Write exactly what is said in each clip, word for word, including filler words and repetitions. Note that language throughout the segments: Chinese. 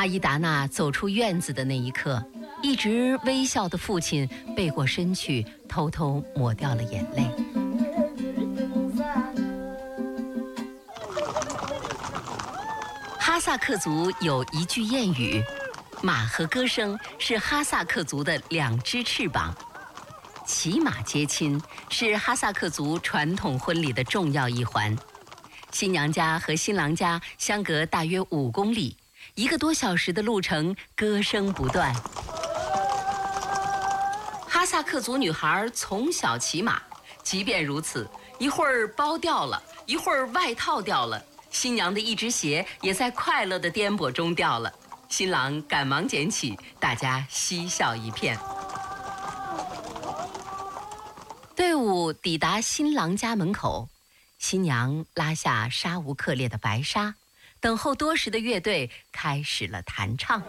阿依达娜走出院子的那一刻，一直微笑的父亲背过身去，偷偷抹掉了眼泪。哈萨克族有一句谚语：马和歌声是哈萨克族的两只翅膀。骑马接亲是哈萨克族传统婚礼的重要一环。新娘家和新郎家相隔大约五公里，一个多小时的路程，歌声不断。哈萨克族女孩从小骑马，即便如此，一会儿包掉了，一会儿外套掉了，新娘的一只鞋也在快乐的颠簸中掉了。新郎赶忙捡起，大家嬉笑一片。队伍抵达新郎家门口，新娘拉下沙乌克列的白纱，等候多时的乐队开始了弹唱。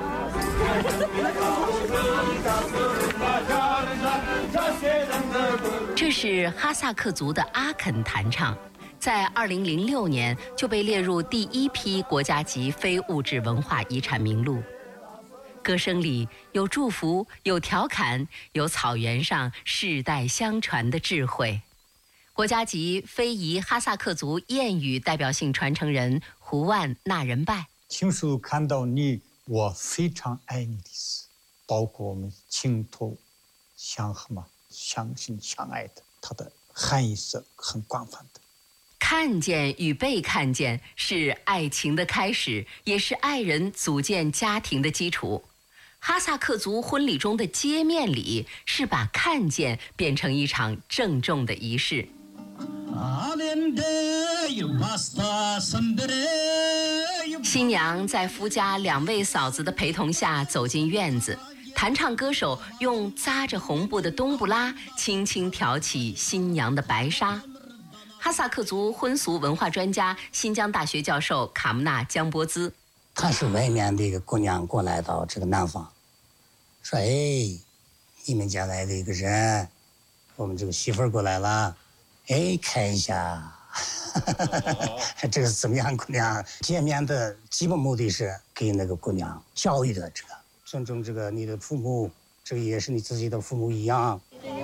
这是哈萨克族的阿肯弹唱，在二零零六年就被列入第一批国家级非物质文化遗产名录。歌声里有祝福，有调侃，有草原上世代相传的智慧。国家级非遗哈萨克族谚语代表性传承人胡万纳仁拜。 亲手看到你，我非常爱你的事，包括我们情投相合嘛，相亲相爱的，它的含义是很广泛的。 看见与被看见是爱情的开始，也是爱人组建家庭的基础。哈萨克族婚礼中的接面礼是把看见变成一场郑重的仪式。新娘在夫家两位嫂子的陪同下走进院子，弹唱歌手用扎着红布的冬不拉轻轻挑起新娘的白纱。哈萨克族婚俗文化专家、新疆大学教授卡木纳江波兹， 她是外面的一个姑娘过来到这个南方，说：“哎，你们家来的一个人，我们这个媳妇儿过来了，哎，看一下，这个怎么样，姑娘？见面的基本目的是给那个姑娘教育的这个尊重这个你的父母，这个也是你自己的父母一样。”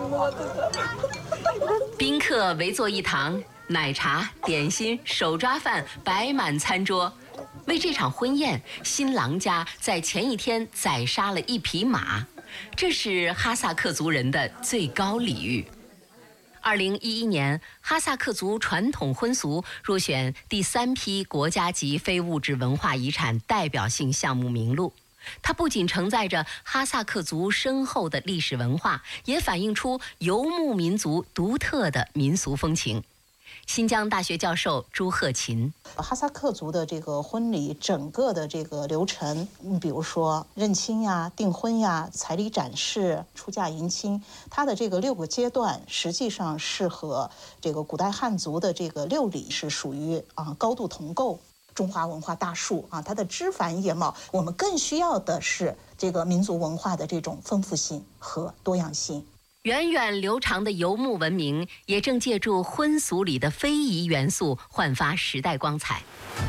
宾客围坐一堂，奶茶、点心、手抓饭摆满餐桌。为这场婚宴，新郎家在前一天宰杀了一匹马，这是哈萨克族人的最高礼遇。二零一一年，哈萨克族传统婚俗入选第三批国家级非物质文化遗产代表性项目名录。它不仅承载着哈萨克族深厚的历史文化，也反映出游牧民族独特的民俗风情。新疆大学教授朱鹤琴， 哈萨克族的这个婚礼整个的这个流程，你比如说认亲呀、订婚呀、彩礼展示、出嫁迎亲，它的这个六个阶段，实际上是和这个古代汉族的这个六礼是属于啊高度同构。中华文化大树啊，它的枝繁叶茂，我们更需要的是这个民族文化的这种丰富性和多样性。 源远流长的游牧文明也正借助婚俗里的非遗元素焕发时代光彩。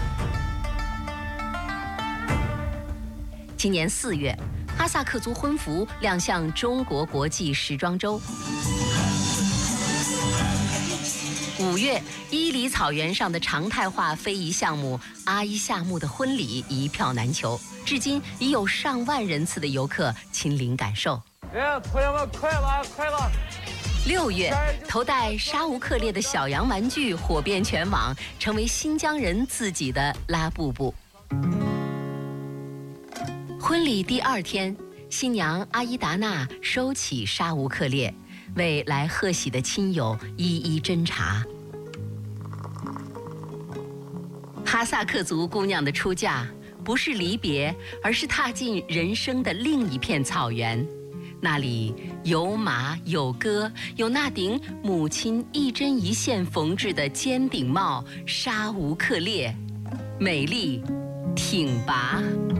今年四月，哈萨克族婚服亮相中国国际时装周。五月，伊犁草原上的常态化非遗项目阿依夏木的婚礼一票难求，至今已有上万人次的游客亲临感受。 哎，朋友们，快了，快了！ 六月，头戴沙乌克列的小羊玩具火遍全网，成为新疆人自己的拉布布。婚礼第二天，新娘阿依达娜收起沙乌克列，为来贺喜的亲友一一斟茶。哈萨克族姑娘的出嫁，不是离别，而是踏进人生的另一片草原。那里有马有歌，有那顶母亲一针一线缝制的尖顶帽沙乌克列，美丽挺拔。